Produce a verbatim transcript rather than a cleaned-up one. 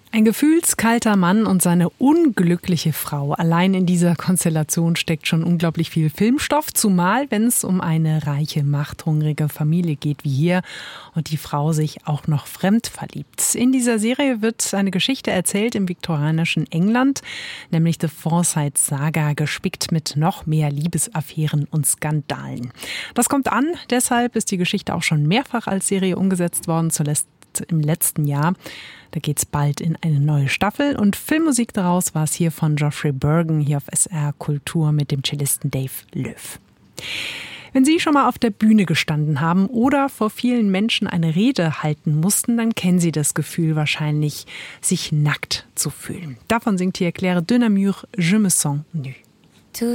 Ein gefühlskalter Mann und seine unglückliche Frau. Allein in dieser Konstellation steckt schon unglaublich viel Filmstoff, zumal wenn es um eine reiche, machthungrige Familie geht wie hier und die Frau sich auch noch fremd verliebt. In dieser Serie wird eine Geschichte erzählt im viktorianischen England, nämlich The Forsyte Saga, gespickt mit noch mehr Liebesaffären und Skandalen. Das kommt an, deshalb ist die Geschichte auch schon mehrfach als Serie umgesetzt worden, zuletzt im letzten Jahr. Da geht's bald in eine neue Staffel und Filmmusik daraus war es hier von Geoffrey Burgon hier auf S R Kultur mit dem Cellisten Dave Löw. Wenn Sie schon mal auf der Bühne gestanden haben oder vor vielen Menschen eine Rede halten mussten, dann kennen Sie das Gefühl wahrscheinlich, sich nackt zu fühlen. Davon singt hier Claire de Namur, Je me sens nu.